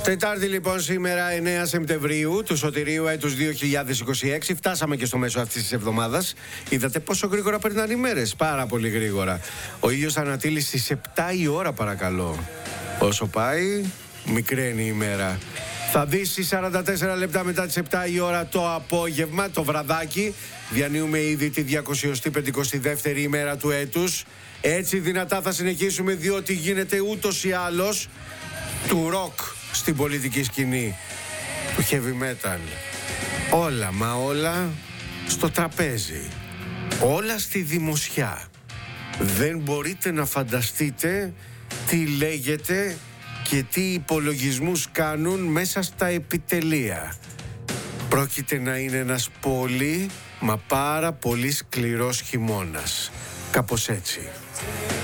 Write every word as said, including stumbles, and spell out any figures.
Τετάρτη λοιπόν σήμερα εννέα Σεπτεμβρίου του Σωτηρίου έτους δύο χιλιάδες είκοσι έξι. Φτάσαμε και στο μέσο αυτής της εβδομάδας. Είδατε πόσο γρήγορα περνάνε οι μέρες? Πάρα πολύ γρήγορα. Ο ήλιος ανατείλει στις επτά η ώρα, παρακαλώ. Όσο πάει, μικραίνει η μέρα. Θα δεις στις σαράντα τέσσερα λεπτά μετά τις επτά η ώρα το απόγευμα, το βραδάκι. Διανύουμε ήδη τη διακόσια πενηκοστή δεύτερη ημέρα του έτους. Έτσι δυνατά θα συνεχίσουμε, διότι γίνεται ούτως ή άλλως του ροκ στην πολιτική σκηνή, του heavy metal. Όλα, μα όλα στο τραπέζι. Όλα στη δημοσιά. Δεν μπορείτε να φανταστείτε τι λέγεται και τι υπολογισμούς κάνουν μέσα στα επιτελεία. Πρόκειται να είναι ένας πολύ, μα πάρα πολύ σκληρός χειμώνας. Κάπως έτσι.